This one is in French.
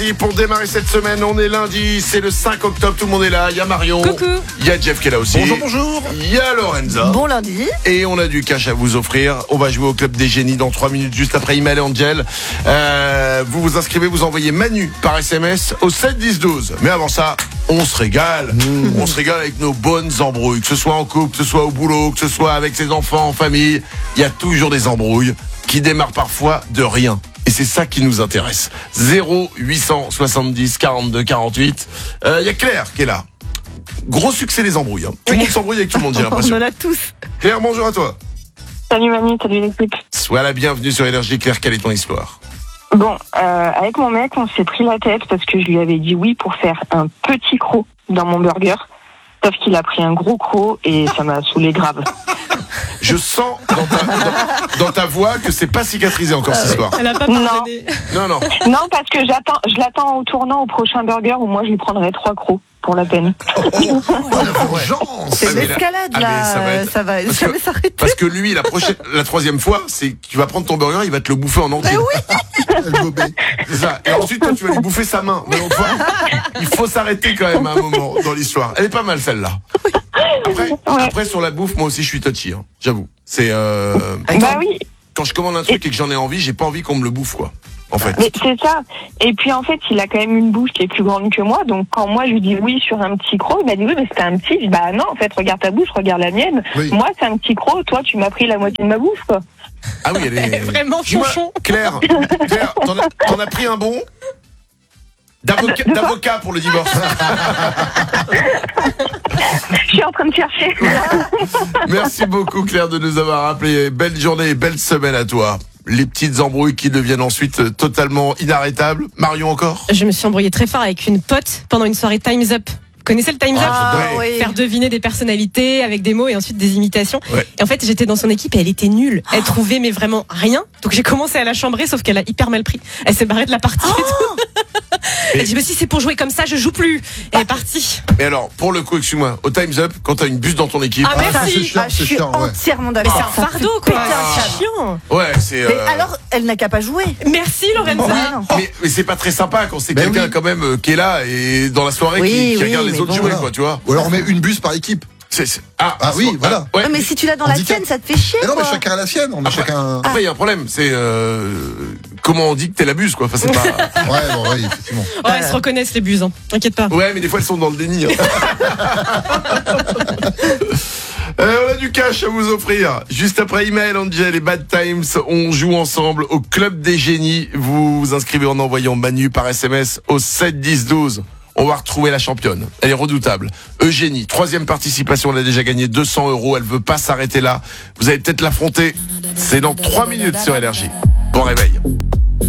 Et pour démarrer cette semaine, on est lundi, c'est le 5 octobre, tout le monde est là. Il y a Marion, coucou. Il y a Jeff qui est là aussi. Bonjour. Il y a Lorenza. Bon lundi. Et on a du cash à vous offrir. On va jouer au Club des Génies dans 3 minutes, juste après Imal et Angel. Vous vous inscrivez, vous envoyez Manu par SMS au 7 10 12. Mais avant ça, on se régale. On se régale avec nos bonnes embrouilles. Que ce soit en couple, que ce soit au boulot, que ce soit avec ses enfants, en famille. Il y a toujours des embrouilles qui démarrent parfois de rien. Et c'est ça qui nous intéresse. 0870 42 48. Il y a Claire qui est là. Gros succès les embrouilles. Tout le monde s'embrouille avec tout le monde, j'ai l'impression. On en a tous. Claire, bonjour à toi. Salut Manu, salut l'équipe. Sois la bienvenue sur Énergie. Claire, quelle est ton histoire? Bon, avec mon mec, on s'est pris la tête parce que je lui avais dit oui pour faire un petit croc dans mon burger. Sauf qu'il a pris un gros croc et ça m'a saoulé grave. Je sens dans ta voix que c'est pas cicatrisé encore cette histoire. Elle a pas pardonné. Non. Non, parce que je l'attends au tournant au prochain burger où moi je lui prendrai 3 crocs pour la peine. C'est l'escalade là. Ça va jamais s'arrêter. Parce que lui, la troisième fois, c'est que tu vas prendre ton burger, il va te le bouffer en entier. C'est ça. Et ensuite, toi, tu vas lui bouffer sa main. Mais donc, il faut s'arrêter quand même à un moment dans l'histoire. Elle est pas mal celle-là. Après, sur la bouffe, moi aussi, je suis touchy. Hein, j'avoue. C'est Bah oui. quand je commande un truc et que j'en ai envie, j'ai pas envie qu'on me le bouffe, quoi. En fait. Mais c'est ça. Et puis en fait, il a quand même une bouche qui est plus grande que moi. Donc quand moi je lui dis oui sur un petit croc, il m'a dit oui mais c'était un petit. Je dis bah non en fait regarde ta bouche, regarde la mienne. Oui. Moi c'est un petit croc, toi tu m'as pris la moitié de ma bouche quoi. Ah oui, elle est vraiment chonchon. Claire, t'en as pris un bon d'avocat pour le divorce. Je suis en train de chercher. Merci beaucoup Claire de nous avoir rappelé. Belle journée et belle semaine à toi. Les petites embrouilles qui deviennent ensuite totalement inarrêtables. Marion encore? Je me suis embrouillée très fort avec une pote pendant une soirée Time's Up. Vous connaissez le Time's Up? Oui. Faire deviner des personnalités avec des mots et ensuite des imitations. Ouais. Et en fait, j'étais dans son équipe et elle était nulle. Elle trouvait mais vraiment rien. Donc j'ai commencé à la chambrer, sauf qu'elle a hyper mal pris. Elle s'est barrée de la partie et tout. Elle dit, mais si c'est pour jouer comme ça, je joue plus. Et elle est partie. Mais alors, pour le coup, excuse-moi, au Time's Up, quand t'as une buse dans ton équipe. Ah, merci. Je suis entièrement d'accord. Mais c'est un fardeau, quoi. C'est chiant. Ouais, c'est. Mais alors, elle n'a qu'à pas jouer. Merci, Lorenza. Mais c'est pas très sympa quand c'est quelqu'un quand même qui est là et dans la soirée qui regarde les autres jouer, quoi, tu vois. Ou alors on met une buse par équipe. Ah oui, voilà. Ouais. Non, mais si tu l'as dans la tienne, ça te fait chier. Mais non, mais quoi. chacun a la sienne. On met chacun. Après, il y a un problème, c'est comment on dit que t'es la buse, quoi. Enfin, c'est pas. Ouais, effectivement. Ouais, elles se reconnaissent les buses, hein. T'inquiète pas. Ouais, mais des fois elles sont dans le déni. Hein. On a du cash à vous offrir. Juste après Email, Angel et Bad Times, on joue ensemble au Club des Génies. Vous vous inscrivez en envoyant Manu par SMS au 7 10 12. On va retrouver la championne. Elle est redoutable. Eugénie, 3e participation. Elle a déjà gagné 200 €. Elle veut pas s'arrêter là. Vous allez peut-être l'affronter. C'est dans 3 minutes sur Énergie. Bon réveil.